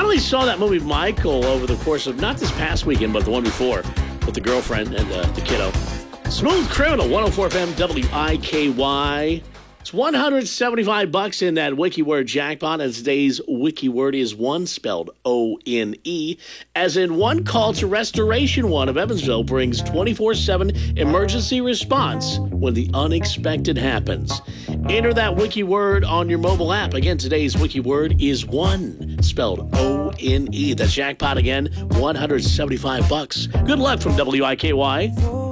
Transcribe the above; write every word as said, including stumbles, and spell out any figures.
finally saw that movie Michael over the course of not this past weekend, but the one before with the girlfriend and uh, the kiddo. Smooth Criminal, one oh four F M W I K Y. It's one hundred seventy-five bucks in that WikiWord jackpot, and today's WikiWord is one, spelled O N E, as in One Call to Restoration One of Evansville brings twenty-four seven emergency response when the unexpected happens. Enter that WikiWord on your mobile app. Again, today's WikiWord is one, spelled O N E. That's jackpot again, one hundred seventy-five bucks. Good luck from W I K Y.